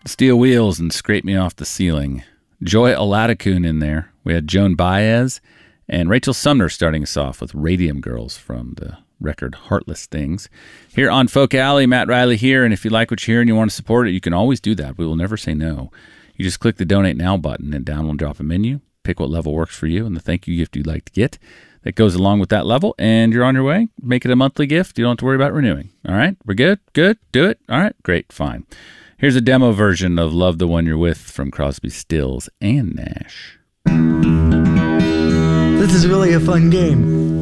Steel Wheels and Scrape Me Off the Ceiling. Joy Oladokun in there. We had Joan Baez and Rachel Sumner starting us off with Radium Girls from the record Heartless Things. Here on Folk Alley, Matt Riley here, and if you like what you hear and you want to support it, you can always do that. We will never say no. You just click the Donate Now button, and down will drop a menu. Pick what level works for you and the thank you gift you'd like to get that goes along with that level, and you're on your way. Make it a monthly gift. You don't have to worry about renewing. All right? We're good? Good? Do it? All right? Great. Fine. Here's a demo version of Love the One You're With from Crosby, Stills, and Nash. This is really a fun game.